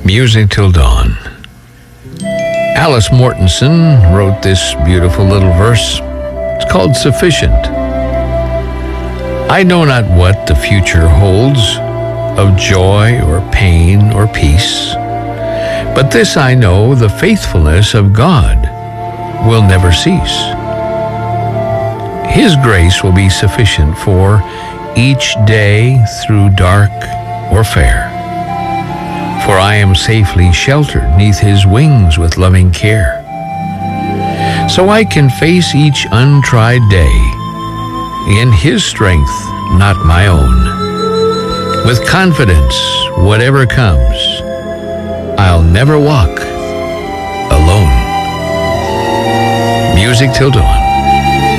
Music Till Dawn. Alice Mortensen wrote this beautiful little verse. It's called Sufficient. I know not what the future holds of joy or pain or peace, but this I know, the faithfulness of God will never cease. His grace will be sufficient for each day through dark or fair. For I am safely sheltered neath his wings with loving care. So I can face each untried day in his strength, not my own. With confidence, whatever comes, I'll never walk alone. Music Till Dawn.